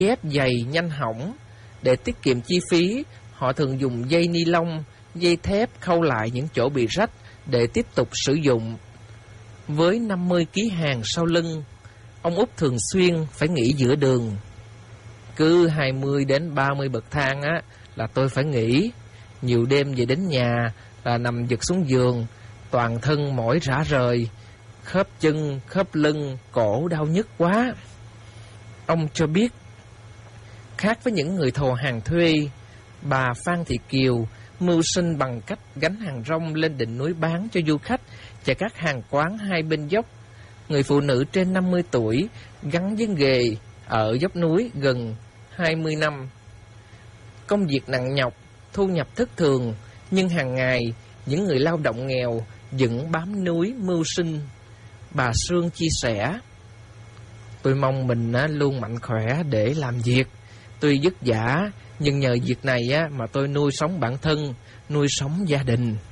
ghép giày nhanh hỏng. Để tiết kiệm chi phí, họ thường dùng dây ni lông, dây thép khâu lại những chỗ bị rách để tiếp tục sử dụng. Với 50 ký hàng sau lưng, ông Út thường xuyên phải nghỉ giữa đường. Cứ 20 đến 30 bậc thang là tôi phải nghỉ. Nhiều đêm về đến nhà là nằm giật xuống giường, toàn thân mỏi rã rời, khớp chân, khớp lưng, cổ đau nhức quá. Ông cho biết, khác với những người thồ hàng thuê, bà Phan Thị Kiều mưu sinh bằng cách gánh hàng rong lên đỉnh núi bán cho du khách và các hàng quán hai bên dốc. Người phụ nữ trên 50 tuổi gắn với nghề ở dốc núi gần 20 năm. Công việc nặng nhọc, thu nhập thất thường, nhưng hàng ngày những người lao động nghèo vẫn bám núi mưu sinh. Bà Sương chia sẻ, tôi mong mình luôn mạnh khỏe để làm việc. Tuy vất vả, nhưng nhờ việc này mà tôi nuôi sống bản thân, nuôi sống gia đình.